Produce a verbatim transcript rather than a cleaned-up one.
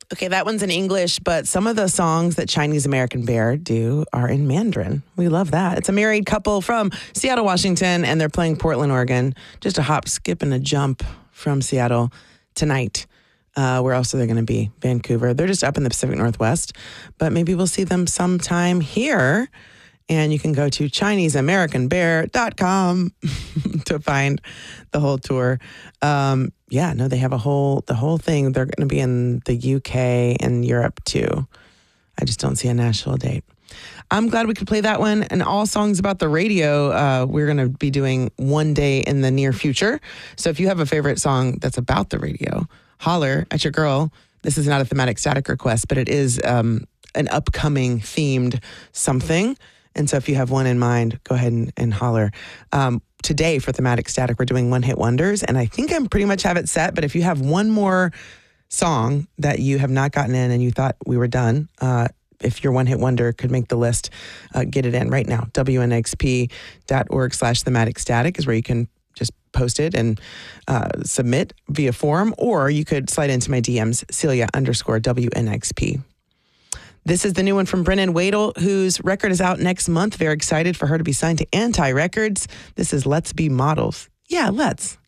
Okay, that one's in English, but some of the songs that Chinese American Bear do are in Mandarin. We love that. It's a married couple from Seattle, Washington, and they're playing Portland, Oregon. Just a hop, skip, and a jump from Seattle tonight. Uh, where else are they going to be? Vancouver. They're just up in the Pacific Northwest, but maybe we'll see them sometime here. And you can go to Chinese American Bear dot com to find the whole tour. Um, yeah, no, they have a whole, the whole thing. They're going to be in the U K and Europe too. I just don't see a national date. I'm glad we could play that one. And all songs about the radio, uh, we're going to be doing one day in the near future. So if you have a favorite song that's about the radio, holler at your girl. This is not a thematic static request, but it is um, an upcoming themed something. And so if you have one in mind, go ahead and, and holler. Um, today for Thematic Static, we're doing One Hit Wonders. And I think I pretty much have it set. But if you have one more song that you have not gotten in and you thought we were done, uh, if your one hit wonder could make the list, uh, get it in right now. W N X P dot org slash thematic static is where you can just post it and uh, submit via form, or you could slide into my D Ms, Celia underscore W N X P. This is the new one from Brennan Wadel, whose record is out next month. Very excited for her to be signed to Anti Records. This is Let's Be Models. Yeah, let's.